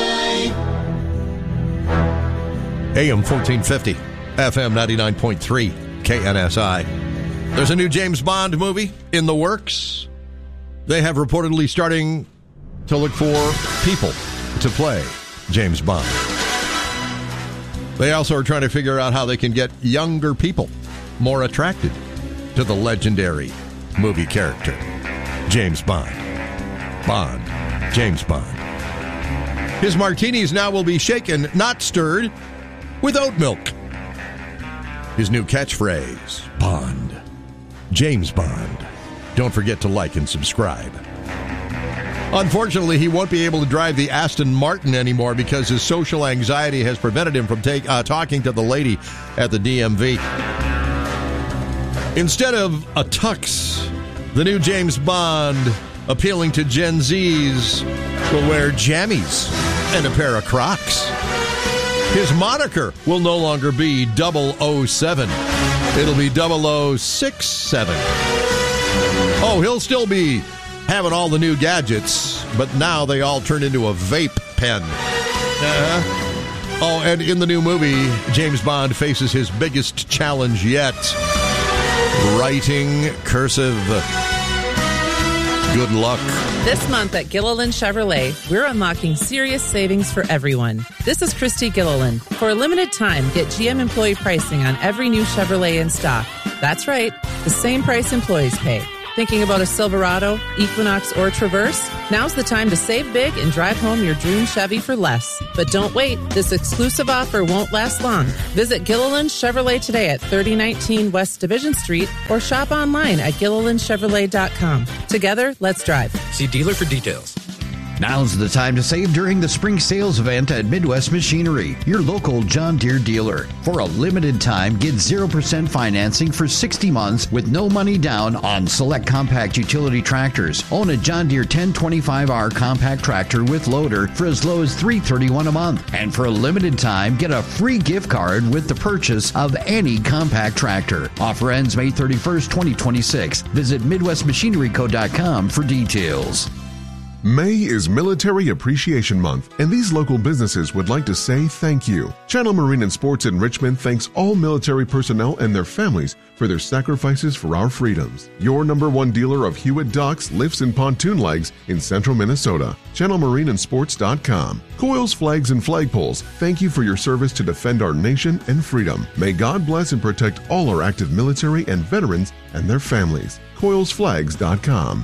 AM 1450, FM 99.3, KNSI. There's a new James Bond movie in the works. They have reportedly starting to look for people to play James Bond. They also are trying to figure out how they can get younger people more attracted to the legendary movie character, James Bond. James Bond. His martinis now will be shaken, not stirred, with oat milk. His new catchphrase, Bond. James Bond. Don't forget to like and subscribe. Unfortunately, he won't be able to drive the Aston Martin anymore because his social anxiety has prevented him from talking to the lady at the DMV. Instead of a tux, the new James Bond, appealing to Gen Zs, will wear jammies and a pair of Crocs. His moniker will no longer be 007. It'll be 0067. Oh, he'll still be having all the new gadgets, but now they all turn into a vape pen. Oh, and in the new movie, James Bond faces his biggest challenge yet. Writing cursive. Good luck. This month at Gilliland Chevrolet, we're unlocking serious savings for everyone. This is Christy Gilliland. For a limited time, get GM employee pricing on every new Chevrolet in stock. That's right, the same price employees pay. Thinking about a Silverado, Equinox, or Traverse? Now's the time to save big and drive home your dream Chevy for less. But don't wait. This exclusive offer won't last long. Visit Gilliland Chevrolet today at 3019 West Division Street or shop online at GillilandChevrolet.com. Together, let's drive. See dealer for details. Now's the time to save during the spring sales event at Midwest Machinery, your local John Deere dealer. For a limited time, get 0% financing for 60 months with no money down on select compact utility tractors. Own a John Deere 1025R compact tractor with loader for as low as $331 a month. And for a limited time, get a free gift card with the purchase of any compact tractor. Offer ends May 31st, 2026. Visit MidwestMachineryCo.com for details. May is Military Appreciation Month, and these local businesses would like to say thank you. Channel Marine and Sports in Richmond thanks all military personnel and their families for their sacrifices for our freedoms. Your #1 dealer of Hewitt docks, lifts, and pontoon legs in central Minnesota. ChannelMarineandSports.com. Coils, Flags, and Flagpoles, thank you for your service to defend our nation and freedom. May God bless and protect all our active military and veterans and their families. CoilsFlags.com.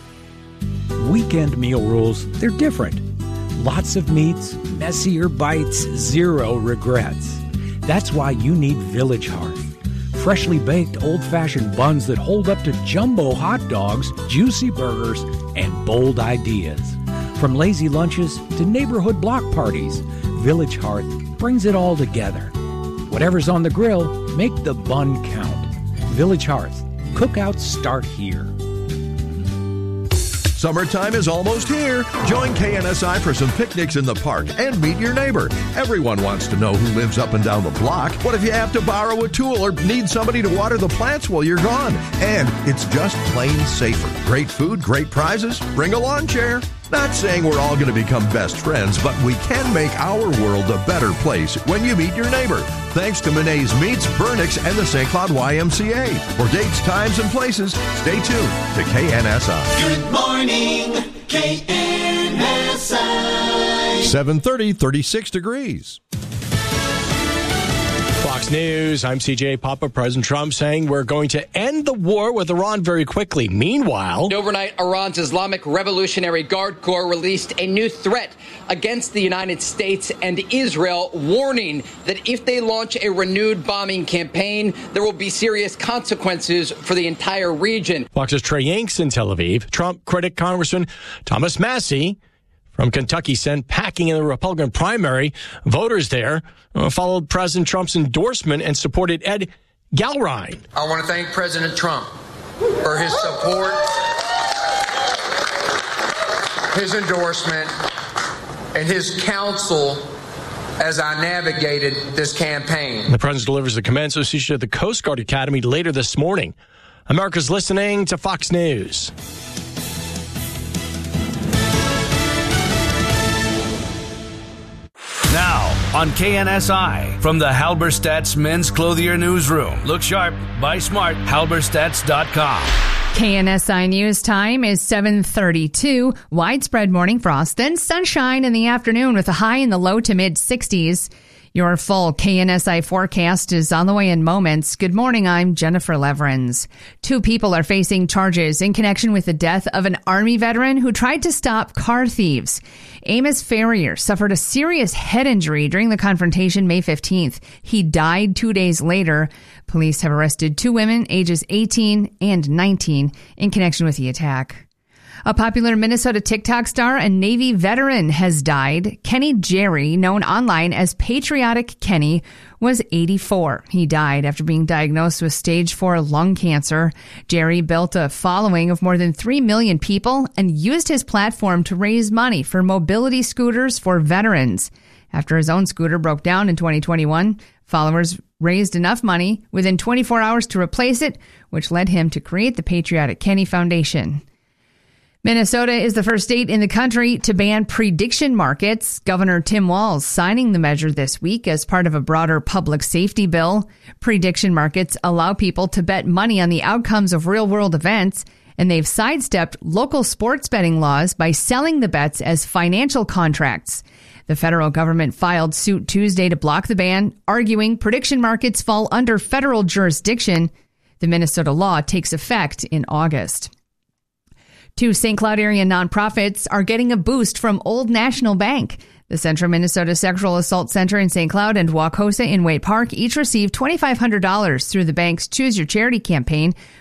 Weekend meal rules, they're different. Lots of meats, messier bites, zero regrets. That's why you need Village Hearth. Freshly baked old-fashioned buns that hold up to jumbo hot dogs, juicy burgers, and bold ideas. From lazy lunches to neighborhood block parties, Village Hearth brings it all together. Whatever's on the grill, make the bun count. Village Hearth. Cookouts start here. Summertime is almost here. Join KNSI for some picnics in the park and meet your neighbor. Everyone wants to know who lives up and down the block. What if you have to borrow a tool or need somebody to water the plants while you're gone? And it's just plain safer. Great food, great prizes. Bring a lawn chair. Not saying we're all going to become best friends, but we can make our world a better place when you meet your neighbor. Thanks to Monet's Meats, Burnix, and the St. Cloud YMCA. For dates, times, and places, stay tuned to KNSI. Good morning, KNSI. 7:30, 36 degrees. Fox News, I'm CJ Papa. President Trump saying we're going to end the war with Iran very quickly. Meanwhile, overnight, Iran's Islamic Revolutionary Guard Corps released a new threat against the United States and Israel, warning that if they launch a renewed bombing campaign, there will be serious consequences for the entire region. Fox's Trey Yanks in Tel Aviv. Trump critic Congressman Thomas Massie from Kentucky sent packing in the Republican primary. Voters there followed President Trump's endorsement and supported Ed Galrine. I want to thank President Trump for his support, his endorsement, and his counsel as I navigated this campaign. The president delivers the commencement speech at the Coast Guard Academy later this morning. America's listening to Fox News. Now, on KNSI, from the Halberstadt's Men's Clothier Newsroom. Look sharp, buy smart, halberstadts.com. KNSI News time is 7:32. Widespread morning frost, then sunshine in the afternoon with a high in the low to mid 60s. Your full KNSI forecast is on the way in moments. Good morning, I'm Jennifer Leverins. 2 people are facing charges in connection with the death of an Army veteran who tried to stop car thieves. Amos Ferrier suffered a serious head injury during the confrontation May 15th. He died 2 days later. Police have arrested 2 women, ages 18 and 19, in connection with the attack. A popular Minnesota TikTok star and Navy veteran has died. Kenny Jerry, known online as Patriotic Kenny, was 84. He died after being diagnosed with stage 4 lung cancer. Jerry built a following of more than 3 million people and used his platform to raise money for mobility scooters for veterans. After his own scooter broke down in 2021, followers raised enough money within 24 hours to replace it, which led him to create the Patriotic Kenny Foundation. Minnesota is the first state in the country to ban prediction markets. Governor Tim Walz signing the measure this week as part of a broader public safety bill. Prediction markets allow people to bet money on the outcomes of real-world events, and they've sidestepped local sports betting laws by selling the bets as financial contracts. The federal government filed suit Tuesday to block the ban, arguing prediction markets fall under federal jurisdiction. The Minnesota law takes effect in August. 2 St. Cloud area nonprofits are getting a boost from Old National Bank. The Central Minnesota Sexual Assault Center in St. Cloud and Waucosa in Waite Park each received $2,500 through the bank's Choose Your Charity campaign